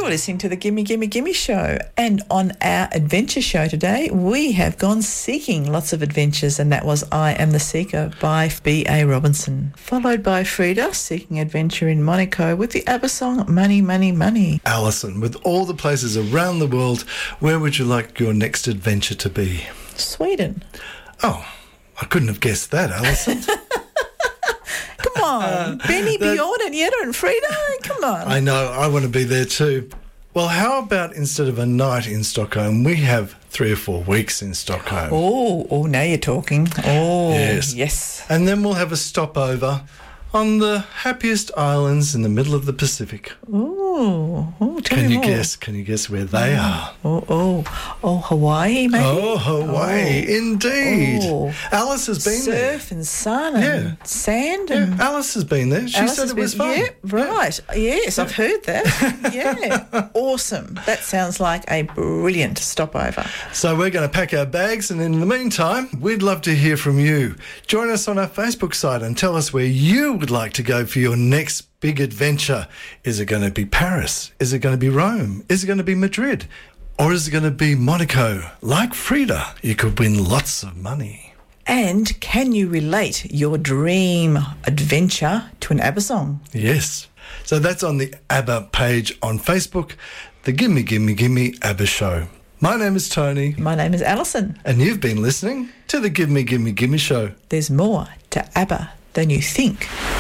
You're listening to the Gimme Gimme Gimme Show, and on our adventure show today we have gone seeking lots of adventures, and that was I Am the Seeker by B.A. Robinson, followed by Frida seeking adventure in Monaco with the ABBA song Money, Money, Money. Alison, with all the places around the world, where would you like your next adventure to be? Sweden. Oh, I couldn't have guessed that, Alison. Come on, Benny, Bjorn and Yetta and Frida, come on. I know, I want to be there too. Well, how about instead of a night in Stockholm, we have 3 or 4 weeks in Stockholm? Oh, now you're talking. Oh, yes. And then we'll have a stopover on the happiest islands in the middle of the Pacific. Oh, tell Can me you more. guess? Can you guess where they are? Oh, Hawaii, maybe? Oh, Hawaii, indeed. Oh. Alice has been there. Surf and sun and sand. And Alice has been there. She Alice said has it was been- fun. Yeah, right. Yes, I've heard that. Yeah, awesome. That sounds like a brilliant stopover. So we're going to pack our bags, and in the meantime, we'd love to hear from you. Join us on our Facebook site and tell us where you would like to go for your next big adventure. Is it going to be Paris? Is it going to be Rome? Is it going to be Madrid? Or is it going to be Monaco? Like Frida, you could win lots of money. And can you relate your dream adventure to an ABBA song? Yes. So that's on the ABBA page on Facebook, the Gimme Gimme Gimme ABBA Show. My name is Tony. My name is Alison. And you've been listening to the Gimme Gimme Gimme Show. There's more to ABBA than you think.